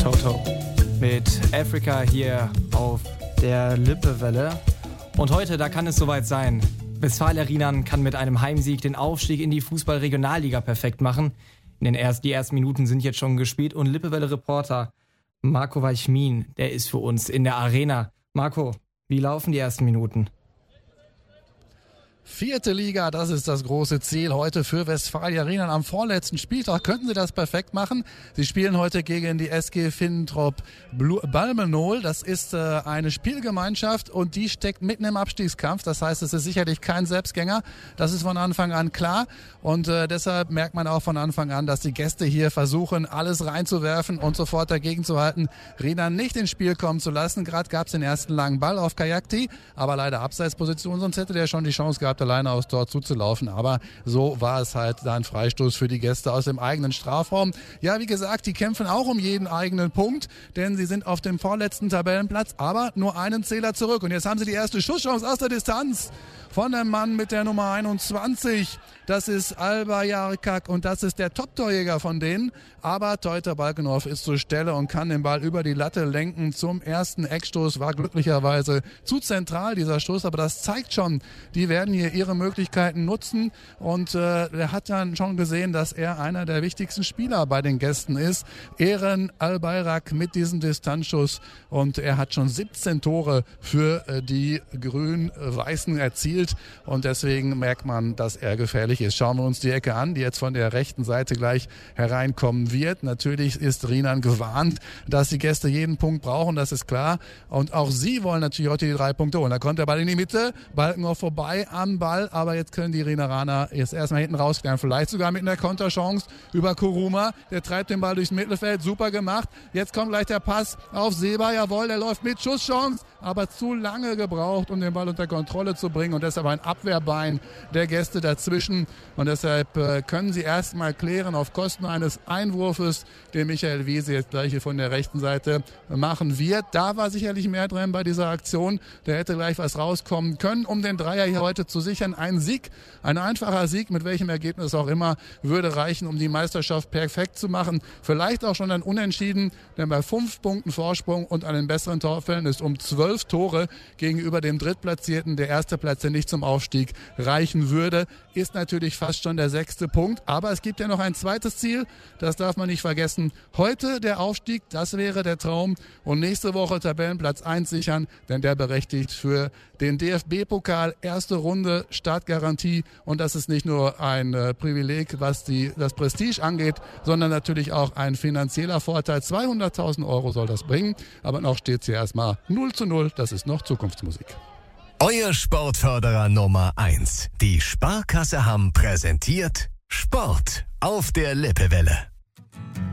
Toto mit Africa hier auf der Lippewelle. Und heute, da kann es soweit sein. Westfalia Rienan kann mit einem Heimsieg den Aufstieg in die Fußball-Regionalliga perfekt machen. Die ersten Minuten sind jetzt schon gespielt und Lippewelle-Reporter Marco Walchmin, der ist für uns in der Arena. Marco, wie laufen die ersten Minuten? 4. Liga, das ist das große Ziel heute für Westfalia Rienan. Am vorletzten Spieltag könnten sie das perfekt machen. Sie spielen heute gegen die SG Finntrop Balmenol. Das ist eine Spielgemeinschaft und die steckt mitten im Abstiegskampf. Das heißt, es ist sicherlich kein Selbstgänger. Das ist von Anfang an klar und deshalb merkt man auch von Anfang an, dass die Gäste hier versuchen, alles reinzuwerfen und sofort dagegen zu halten, Rienan nicht ins Spiel kommen zu lassen. Gerade gab es den ersten langen Ball auf Kajakti, aber leider Abseitsposition, sonst hätte der schon die Chance gehabt, alleine aus dort zuzulaufen, aber so war es halt da ein Freistoß für die Gäste aus dem eigenen Strafraum. Ja, wie gesagt, die kämpfen auch um jeden eigenen Punkt, denn sie sind auf dem vorletzten Tabellenplatz, aber nur einen Zähler zurück. Und jetzt haben sie die erste Schusschance aus der Distanz von dem Mann mit der Nummer 21. Das ist Alba Jarkak und das ist der Top-Torjäger von denen. Aber Teuter Balkenhoff ist zur Stelle und kann den Ball über die Latte lenken zum ersten Eckstoß. War glücklicherweise zu zentral, dieser Stoß, aber das zeigt schon, die werden hier ihre Möglichkeiten nutzen. Und er hat dann schon gesehen, dass er einer der wichtigsten Spieler bei den Gästen ist. Eren Albayrak mit diesem Distanzschuss. Und er hat schon 17 Tore für die Grün-Weißen erzielt. Und deswegen merkt man, dass er gefährlich ist. Schauen wir uns die Ecke an, die jetzt von der rechten Seite gleich hereinkommen wird. Natürlich ist Rienan gewarnt, dass die Gäste jeden Punkt brauchen, das ist klar. Und auch sie wollen natürlich heute die 3 Punkte holen. Da kommt der Ball in die Mitte, Balkenhoff vorbei am Ball, aber jetzt können die Rieneraner jetzt erstmal hinten rausklären. Vielleicht sogar mit einer Konterchance über Kuruma. Der treibt den Ball durchs Mittelfeld, super gemacht. Jetzt kommt gleich der Pass auf Seba, jawohl, der läuft mit, Schusschance, aber zu lange gebraucht, um den Ball unter Kontrolle zu bringen und deshalb ein Abwehrbein der Gäste dazwischen und deshalb können sie erstmal klären auf Kosten eines Einwurfes, den Michael Wiese jetzt gleich hier von der rechten Seite machen wird. Da war sicherlich mehr drin bei dieser Aktion, da hätte gleich was rauskommen können, um den Dreier hier heute zu sichern. Ein Sieg, ein einfacher Sieg, mit welchem Ergebnis auch immer, würde reichen, um die Meisterschaft perfekt zu machen. Vielleicht auch schon ein Unentschieden, denn bei 5 Punkten Vorsprung und einen besseren Torfällen ist um 12 Tore gegenüber dem Drittplatzierten der erste Platz, der nicht zum Aufstieg reichen würde, ist natürlich fast schon der 6. Punkt. Aber es gibt ja noch ein zweites Ziel, das darf man nicht vergessen. Heute der Aufstieg, das wäre der Traum. Und nächste Woche Tabellenplatz 1 sichern, denn der berechtigt für den DFB-Pokal erste Runde Startgarantie. Und das ist nicht nur ein Privileg, was das Prestige angeht, sondern natürlich auch ein finanzieller Vorteil. 200.000 Euro soll das bringen. Aber noch steht es hier erstmal 0:0. Das ist noch Zukunftsmusik. Euer Sportförderer Nummer 1. Die Sparkasse Hamm präsentiert Sport auf der Lippewelle.